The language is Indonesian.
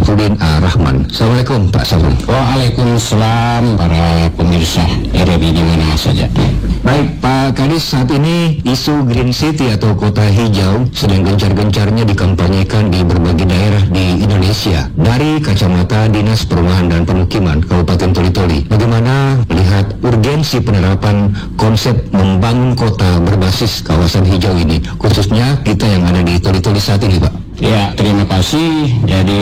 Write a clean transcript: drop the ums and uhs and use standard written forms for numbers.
Safruddin Ar-Rahman. Assalamualaikum Pak Safruddin. Waalaikumsalam para pemirsa RRI di mana saja. Baik Pak Kadis, saat ini isu Green City atau kota hijau sedang gencar-gencarnya dikampanyekan di berbagai daerah di Indonesia. Dari kacamata Dinas Perumahan dan Pemukiman Kabupaten Toli-Toli, bagaimana melihat urgensi penerapan konsep membangun kota berbasis kawasan hijau ini, khususnya kita yang ada di Toli-Toli saat ini Pak? Ya, terima kasih. Jadi